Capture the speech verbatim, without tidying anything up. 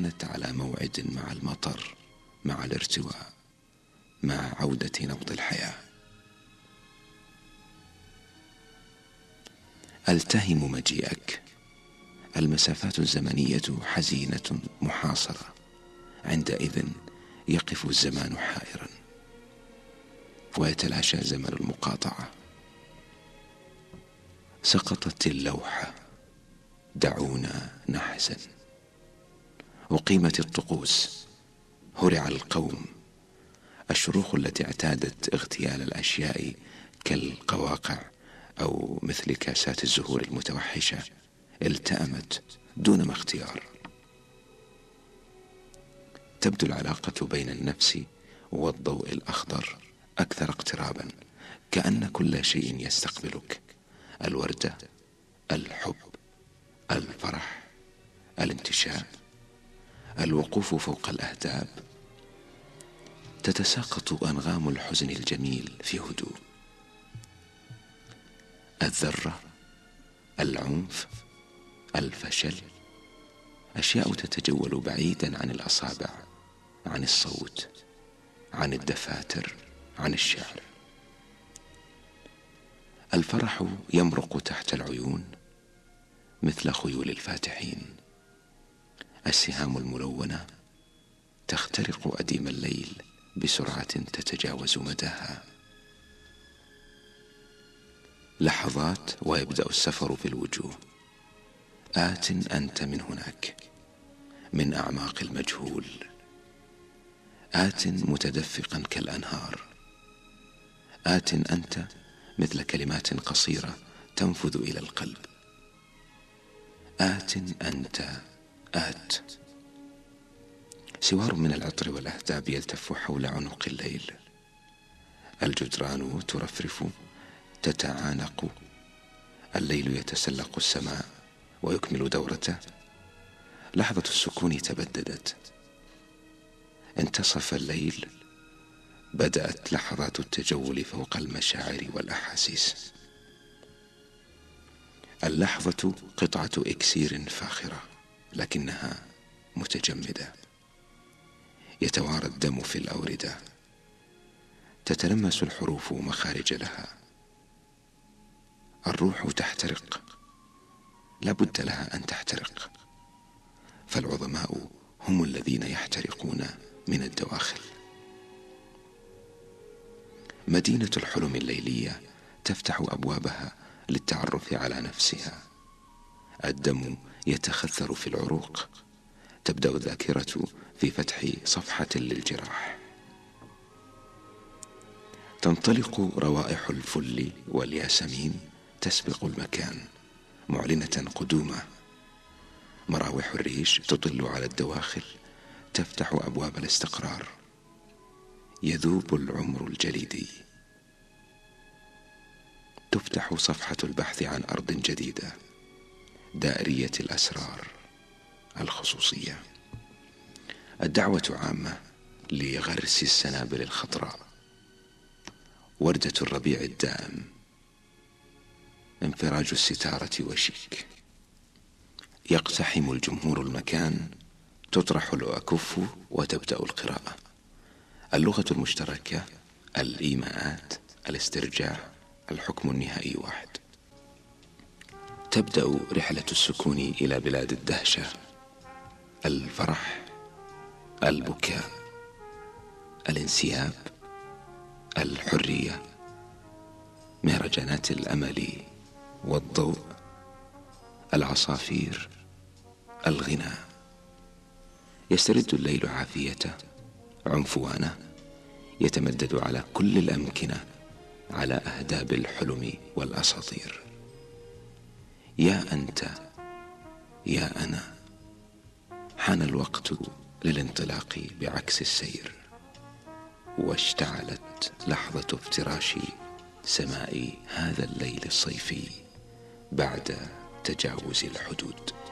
كانت على موعد مع المطر، مع الارتواء، مع عودة نبض الحياة. ألتهم مجيئك. المسافات الزمنية حزينة محاصرة، عندئذ يقف الزمان حائرا ويتلاشى زمن المقاطعة. سقطت اللوحة، دعونا نحزن. أقيمت الطقوس، هرع القوم. الشروخ التي اعتادت اغتيال الأشياء كالقواقع أو مثل كاسات الزهور المتوحشة التأمت دون ما اختيار. تبدو العلاقة بين النفس والضوء الأخضر أكثر اقترابا، كأن كل شيء يستقبلك: الوردة، الحب، الفرح، الانتشاء، الوقوف فوق الأهداب. تتساقط أنغام الحزن الجميل في هدوء. الذرة، العنف، الفشل، أشياء تتجول بعيدا عن الأصابع، عن الصوت، عن الدفاتر، عن الشعر. الفرح يمرق تحت العيون مثل خيول الفاتحين. السهام الملونة تخترق أديم الليل بسرعة تتجاوز مداها. لحظات ويبدأ السفر في الوجوه. آت أنت من هناك، من أعماق المجهول. آت متدفقا كالأنهار. آت أنت مثل كلمات قصيرة تنفذ إلى القلب. آت أنت آت. سوار من العطر والأهداب يلتف حول عنق الليل. الجدران ترفرف، تتعانق. الليل يتسلق السماء ويكمل دورته. لحظة السكون تبددت. انتصف الليل، بدأت لحظات التجول فوق المشاعر والأحاسيس. اللحظة قطعة إكسير فاخرة، لكنها متجمدة. يتوارى الدم في الأوردة، تتلمس الحروف مخارج لها. الروح تحترق، لا بد لها أن تحترق، فالعظماء هم الذين يحترقون من الدواخل. مدينة الحلم الليلية تفتح أبوابها للتعرف على نفسها. الدم يتخثر في العروق. تبدأ الذاكرة في فتح صفحة للجراح. تنطلق روائح الفل والياسمين تسبق المكان معلنة قدومه. مراوح الريش تطل على الدواخل، تفتح أبواب الاستقرار. يذوب العمر الجليدي. تفتح صفحة البحث عن أرض جديدة، دائرية الأسرار، الخصوصية. الدعوة عامة لغرس السنابل الخضراء. وردة الربيع الدائم. انفراج الستارة وشيك. يقتحم الجمهور المكان، تطرح الأكف وتبدأ القراءة. اللغة المشتركة، الإيماءات، الاسترجاع، الحكم النهائي واحد. تبدأ رحلة السكون إلى بلاد الدهشة، الفرح، البكاء، الانسياب، الحرية، مهرجانات الأمل والضوء، العصافير، الغناء. يسترد الليل عافيته، عنفوانه يتمدد على كل الأمكنة، على أهداب الحلم والأساطير. يا أنت، يا أنا، حان الوقت للانطلاق بعكس السير. واشتعلت لحظة افتراش سماء هذا الليل الصيفي بعد تجاوز الحدود.